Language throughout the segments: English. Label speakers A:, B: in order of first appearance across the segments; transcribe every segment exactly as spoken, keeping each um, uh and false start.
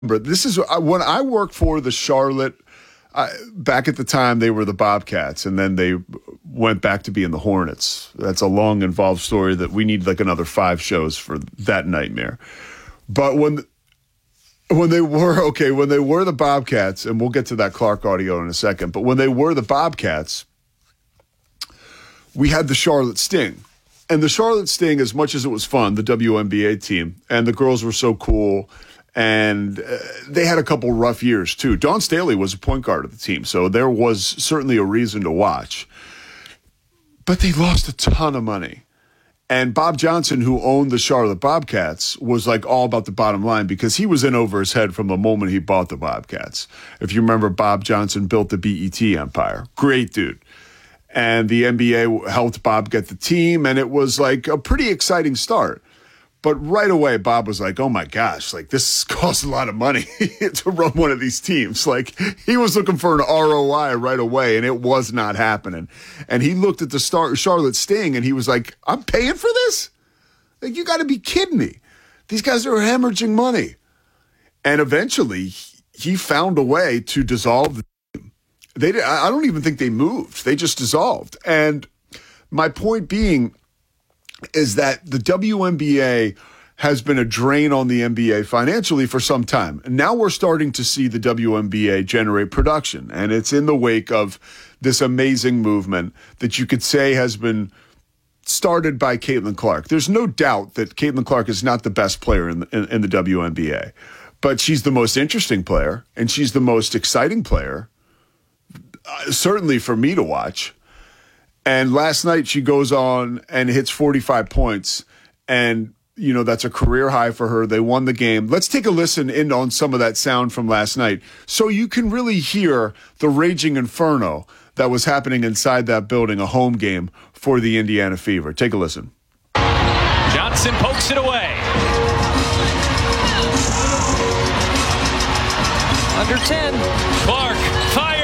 A: But this is when I worked for the Charlotte. I, back at the time, they were the Bobcats, and then they went back to being the Hornets. That's a long, involved story that we need like another five shows for that nightmare. But when when they were okay, when they were the Bobcats, and we'll get to that Clark audio in a second. But when they were the Bobcats, we had the Charlotte Sting. And the Charlotte Sting, as much as it was fun, the W N B A team, and the girls were so cool, and uh, they had a couple rough years, too. Dawn Staley was a point guard of the team, so there was certainly a reason to watch. But they lost a ton of money. And Bob Johnson, who owned the Charlotte Bobcats, was like all about the bottom line because he was in over his head from the moment he bought the Bobcats. If you remember, Bob Johnson built the B E T empire. Great dude. And the N B A helped Bob get the team, and it was like a pretty exciting start. But right away, Bob was like, oh my gosh, like this costs a lot of money to run one of these teams. Like he was looking for an R O I right away, and it was not happening. And he looked at the Star- Charlotte Sting, and he was like, I'm paying for this? Like, you got to be kidding me. These guys are hemorrhaging money. And eventually, he found a way to dissolve the They, I don't even think they moved. They just dissolved. And my point being is that the W N B A has been a drain on the N B A financially for some time. And now we're starting to see the W N B A generate production. And it's in the wake of this amazing movement that you could say has been started by Caitlin Clark. There's no doubt that Caitlin Clark is not the best player in the, in, in the W N B A. But she's the most interesting player, and she's the most exciting player. Uh, certainly for me to watch. And last night she goes on and hits forty-five points. And, you know, that's a career high for her. They won the game. Let's take a listen in on some of that sound from last night so you can really hear the raging inferno that was happening inside that building, a home game for the Indiana Fever. Take a listen.
B: Johnson pokes it away. Under ten. Clark fires.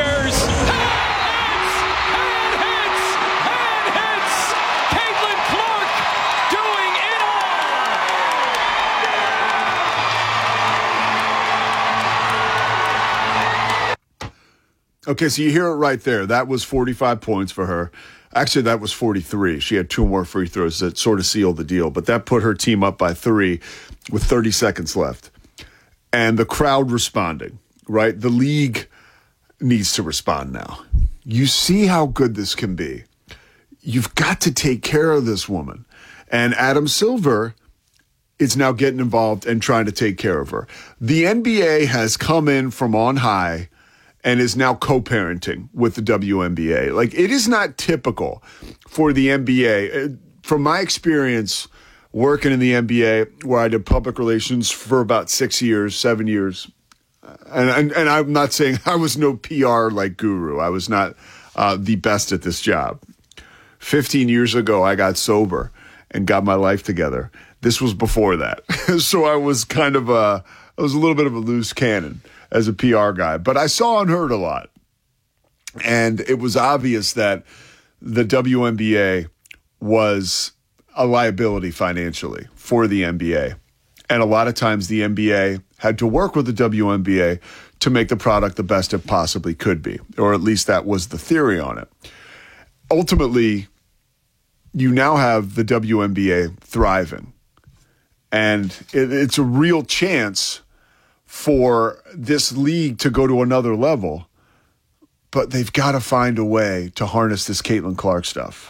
A: Okay, so you hear it right there. That was forty-five points for her. Actually, that was forty-three. She had two more free throws that sort of sealed the deal, but that put her team up by three with thirty seconds left. And the crowd responding, right? The league needs to respond now. You see how good this can be. You've got to take care of this woman. And Adam Silver is now getting involved and trying to take care of her. The N B A has come in from on high and is now co-parenting with the W N B A. Like, it is not typical for the N B A. From my experience working in the N B A, where I did public relations for about six years, seven years, and and, and I'm not saying I was no P R like guru. I was not uh, the best at this job. Fifteen years ago, I got sober and got my life together. This was before that, so I was kind of a, I was a little bit of a loose cannon as a P R guy, but I saw and heard a lot. And it was obvious that the W N B A was a liability financially for the N B A. And a lot of times the N B A had to work with the W N B A to make the product the best it possibly could be, or at least that was the theory on it. Ultimately, you now have the W N B A thriving. And it, it's a real chance for this league to go to another level, but they've got to find a way to harness this Caitlin Clark stuff.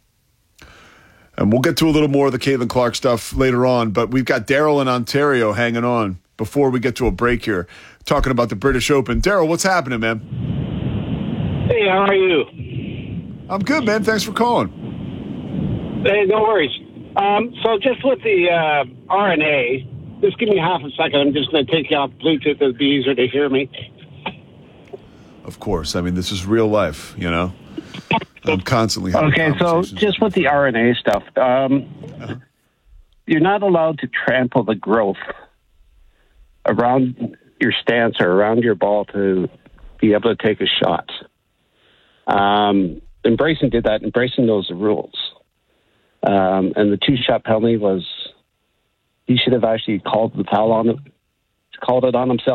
A: And we'll get to a little more of the Caitlin Clark stuff later on, but we've got Daryl in Ontario hanging on before we get to a break here, talking about the British Open. Daryl, what's happening, man?
C: Hey, how are you?
A: I'm good, man. Thanks for calling.
C: Hey, no worries. Um, so just with the uh, R N A, just give me half a second. I'm just going to take you off Bluetooth. It'll be easier to hear me.
A: Of course. I mean, this is real life, you know? I'm constantly having
C: Okay, so just with the R N A stuff, um, uh-huh. you're not allowed to trample the growth around your stance or around your ball to be able to take a shot. Um, and Bryson did that, and Bryson knows the rules. Um, and the two-shot penalty was, he should have actually called the foul on it called it on himself.